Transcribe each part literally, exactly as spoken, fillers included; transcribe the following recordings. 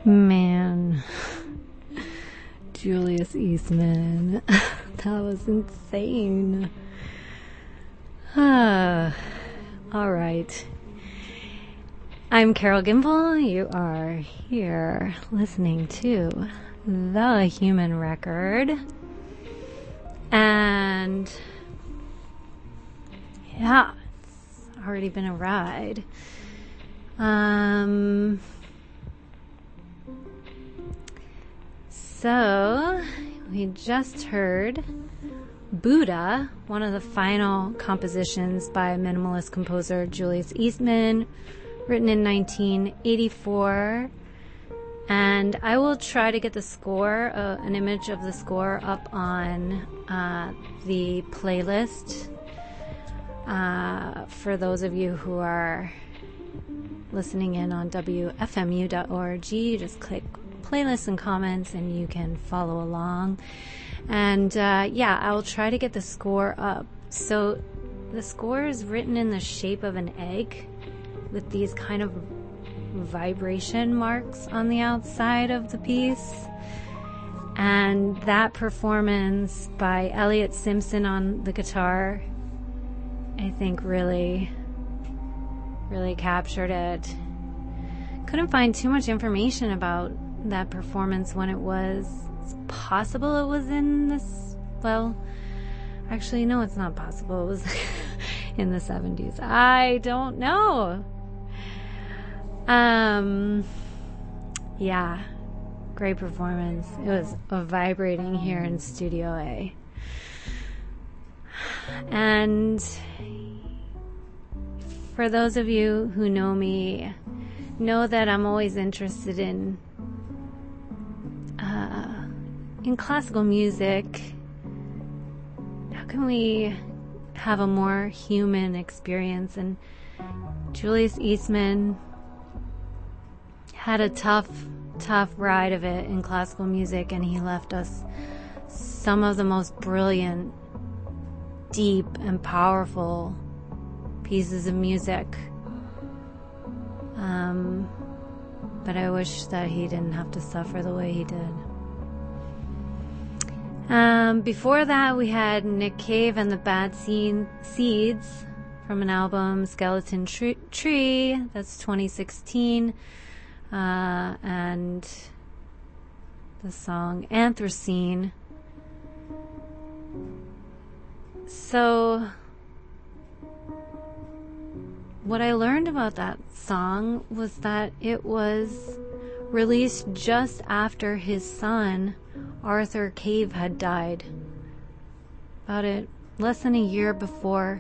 Man, Julius Eastman, that was insane. Ah, all right. I'm Carol Gimble. You are here listening to The Human Record. And yeah, it's already been a ride. Um, so we just heard Buddha, one of the final compositions by minimalist composer Julius Eastman, written in nineteen eighty-four. And I will try to get the score, uh, an image of the score up on uh, the playlist. Uh, for those of you who are listening in on W F M U dot org, you just click playlists and comments and you can follow along. And uh, yeah, I will try to get the score up. So the score is written in the shape of an egg with these kind of vibration marks on the outside of the piece. And that performance by Elliot Simpson on the guitar, I think really, really captured it. Couldn't find too much information about that performance when it was. It's possible it was in this, well, actually, no, it's not possible. It was in the seventies. I don't know. Um, yeah, great performance. It was vibrating here in Studio A. And for those of you who know me, know that I'm always interested in uh, in classical music. How can we have a more human experience? And Julius Eastman had a tough, tough ride of it in classical music, and he left us some of the most brilliant, deep, and powerful pieces of music. Um, but I wish that he didn't have to suffer the way he did. Um, before that, we had Nick Cave and the Bad Scene Seeds from an album, Skeleton Tree, Tree that's twenty sixteen. Uh, and the song Anthracene. So, what I learned about that song was that it was released just after his son, Arthur Cave, had died. About it, less than a year before.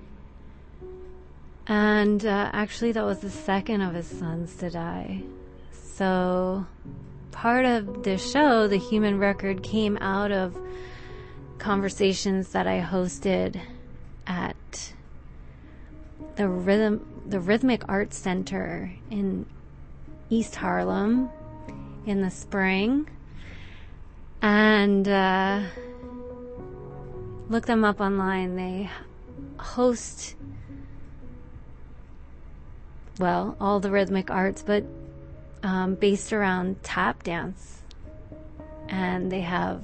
And uh, actually, that was the second of his sons to die. So part of this show, The Human Record, came out of conversations that I hosted at the rhythm, the Rhythmic Arts Center in East Harlem in the spring. And uh, look them up online. They host, well, all the rhythmic arts, but um, based around tap dance. And they have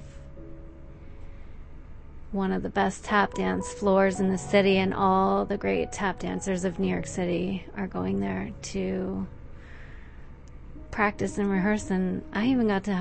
one of the best tap dance floors in the city, and all the great tap dancers of New York City are going there to practice and rehearse. And I even got to